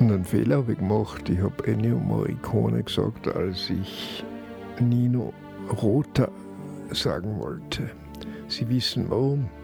Und einen Fehler habe ich gemacht. Ich habe Ennio Morricone gesagt, als ich Nino Rota sagen wollte. Sie wissen warum?